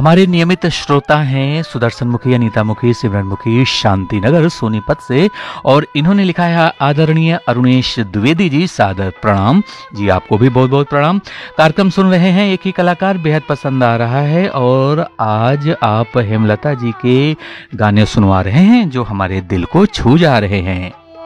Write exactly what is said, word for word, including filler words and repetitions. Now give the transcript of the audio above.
हमारे नियमित श्रोता हैं सुदर्शन मुखी, अनीता मुखी, सिमरन मुखी, शांति नगर सोनीपत से, और इन्होंने लिखा है आदरणीय अरुणेश द्विवेदी जी, सादर प्रणाम। जी आपको भी बहुत बहुत प्रणाम। कार्यक्रम सुन रहे हैं, एक ही कलाकार, बेहद पसंद आ रहा है, और आज आप हेमलता जी के गाने सुनवा रहे हैं जो हमारे दिल को छू जा रहे हैं।